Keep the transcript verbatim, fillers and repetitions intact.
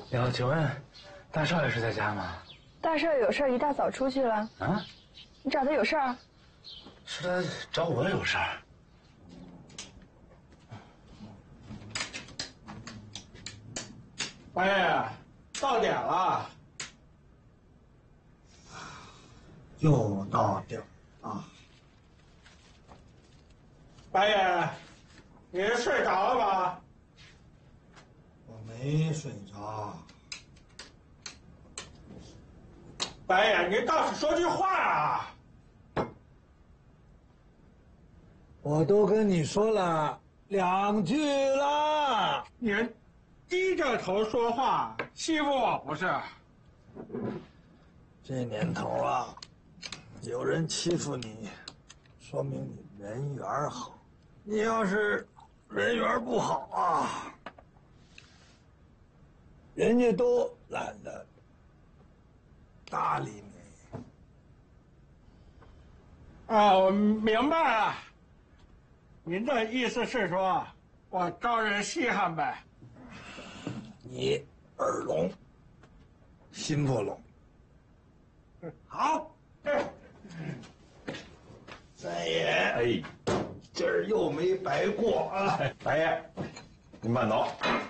要请问，大少爷是在家吗？ 大少爷有事儿，一大早出去了。 啊？ 你找他有事儿？ 是他找我有事儿。 八爷，到点了。 又到点了啊！ 八爷，你睡着了吧？ 我没睡着。 八爷，你倒是说句话啊！ 我都跟你说了两句了。 你低着头说话，欺负我不是？ 这年头啊，有人欺负你，说明你人缘好。你要是人缘不好啊，人家都懒得搭理你。 啊，我明白了。您的意思是说，我招人稀罕呗？ 你耳聋，心不聋。好，三爷， 哎， 今儿又没白过啊！ 白爷，您慢走。